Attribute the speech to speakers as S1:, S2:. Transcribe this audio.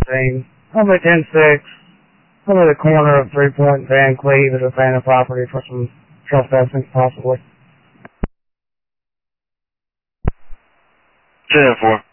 S1: Thing. Probably 10-6. Probably the corner of 3 Point Van Cleve at abandoned property for some trespassing, possibly.
S2: 10-4.